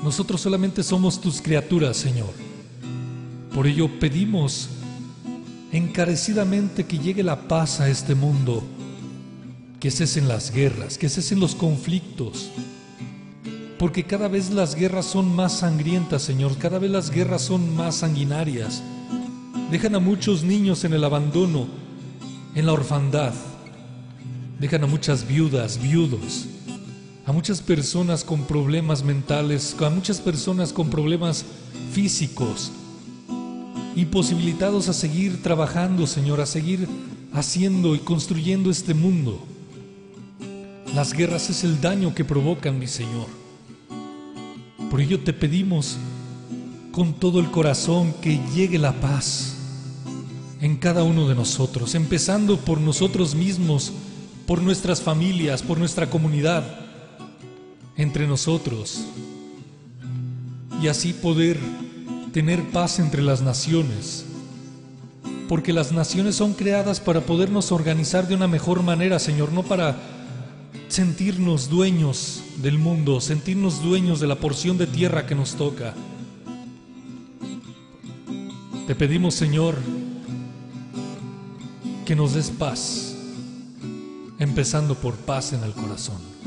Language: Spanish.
Nosotros solamente somos tus criaturas, Señor. Por ello pedimos encarecidamente que llegue la paz a este mundo, que cesen las guerras, que cesen los conflictos, porque cada vez las guerras son más sangrientas, Señor, cada vez las guerras son más sanguinarias. Dejan a muchos niños en el abandono, en la orfandad. Dejan a muchas viudas, viudos, a muchas personas con problemas mentales, a muchas personas con problemas físicos, imposibilitados a seguir trabajando, Señor, a seguir haciendo y construyendo este mundo. Las guerras es el daño que provocan, mi Señor. Por ello te pedimos con todo el corazón que llegue la paz en cada uno de nosotros, empezando por nosotros mismos, por nuestras familias, por nuestra comunidad, entre nosotros, y así poder tener paz entre las naciones, porque las naciones son creadas para podernos organizar de una mejor manera, Señor, no para sentirnos dueños del mundo, sentirnos dueños de la porción de tierra que nos toca. Te pedimos, Señor, que nos des paz, empezando por paz en el corazón.